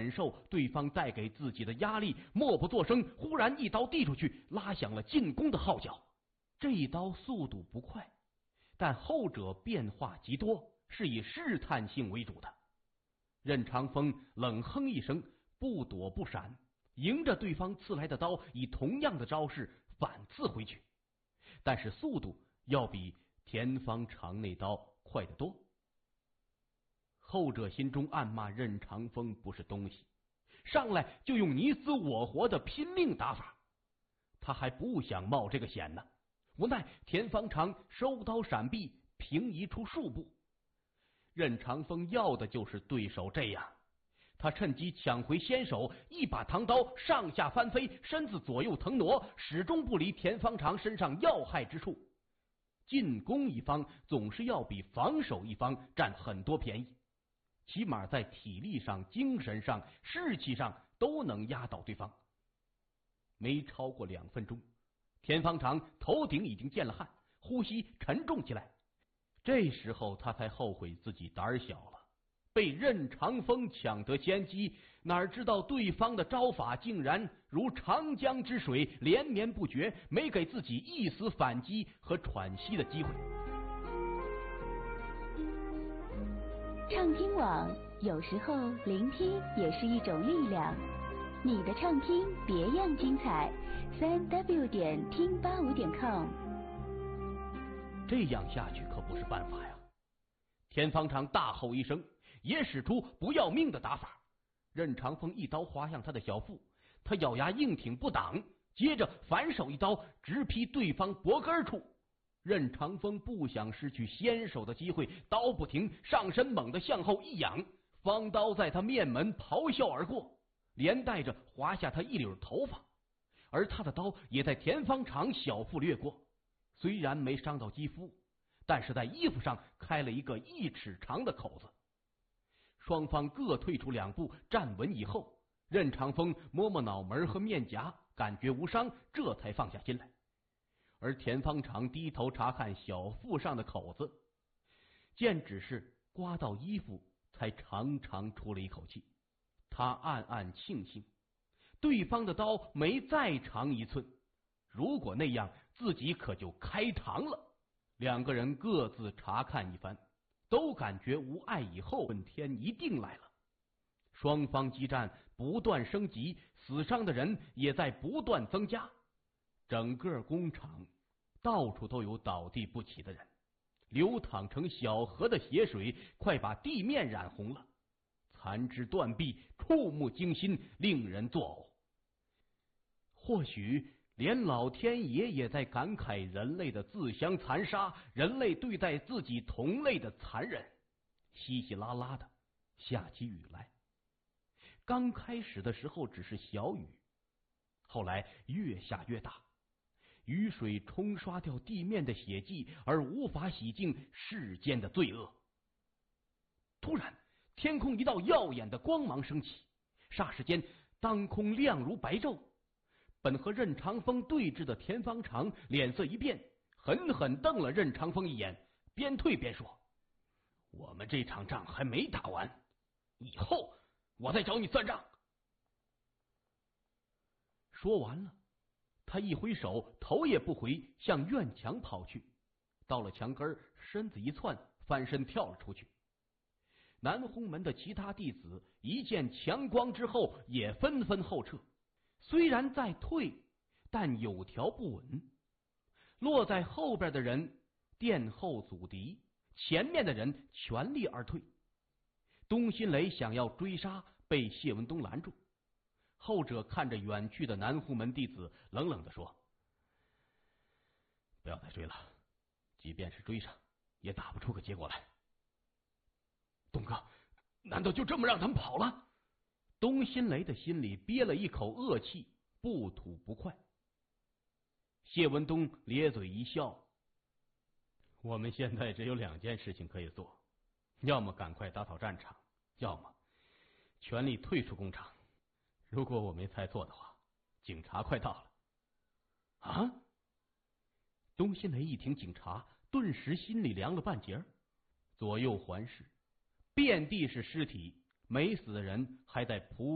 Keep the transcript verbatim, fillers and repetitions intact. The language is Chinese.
忍受对方带给自己的压力，默不作声，忽然一刀递出去，拉响了进攻的号角。这一刀速度不快，但后者变化极多，是以试探性为主的。任长风冷哼一声，不躲不闪，迎着对方刺来的刀，以同样的招式反刺回去，但是速度要比田方长那刀快得多。后者心中暗骂任长风不是东西，上来就用你死我活的拼命打法，他还不想冒这个险呢。无奈田方长收刀闪避，平移出数步。任长风要的就是对手这样，他趁机抢回先手，一把唐刀上下翻飞，身子左右腾挪，始终不离田方长身上要害之处。进攻一方总是要比防守一方占很多便宜，起码在体力上、精神上、士气上都能压倒对方。没超过两分钟，田方长头顶已经见了汗，呼吸沉重起来。这时候他才后悔自己胆小了，被任长风抢得先机，哪知道对方的招法竟然如长江之水连绵不绝，没给自己一丝反击和喘息的机会。 畅听网，有时候聆听也是一种力量。你的畅听别样精彩，三 w 点听八五点 com。 这样下去可不是办法呀！田方长大吼一声，也使出不要命的打法。任长风一刀划向他的小腹，他咬牙硬挺不挡，接着反手一刀直劈对方脖根处。任长风不想失去先手的机会，刀不停，上身猛地向后一仰，方刀在他面门咆哮而过，连带着划下他一绺头发，而他的刀也在田方长小腹掠过，虽然没伤到肌肤，但是在衣服上开了一个一尺长的口子。双方各退出两步，站稳以后，任长风摸摸脑门和面颊，感觉无伤，这才放下心来。而田方长低头查看小腹上的口子，见只是刮到衣服，才长长出了一口气。他暗暗庆幸对方的刀没再长一寸，如果那样自己可就开膛了。两个人各自查看一番，都感觉无碍以后，问天一定来了。双方激战不断升级，死伤的人也在不断增加，整个工厂到处都有倒地不起的人，流淌成小河的血水快把地面染红了，残肢断臂，触目惊心，令人作呕。或许连老天爷也在感慨人类的自相残杀，人类对待自己同类的残忍。稀稀拉拉的下起雨来，刚开始的时候只是小雨，后来越下越大，雨水冲刷掉地面的血迹，而无法洗净世间的罪恶。突然天空一道耀眼的光芒升起，霎时间当空亮如白昼。本和任长风对峙的田方长脸色一变，狠狠瞪了任长风一眼，边退边说：我们这场仗还没打完，以后我再找你算账。说完了，他一挥手，头也不回向院墙跑去，到了墙根，身子一窜，翻身跳了出去。南红门的其他弟子一见强光之后，也纷纷后撤，虽然在退，但有条不紊。落在后边的人殿后阻敌，前面的人全力而退。东新雷想要追杀，被谢文东拦住。后者看着远去的南红门弟子，冷冷地说：不要再追了，即便是追上，也打不出个结果来。东哥，难道就这么让他们跑了？东新雷的心里憋了一口恶气，不吐不快。谢文东咧嘴一笑：我们现在只有两件事情可以做，要么赶快打扫战场，要么全力退出工厂。如果我没猜错的话，警察快到了。啊！东新雷一听警察，顿时心里凉了半截，左右环视，遍地是尸体，没死的人还在匍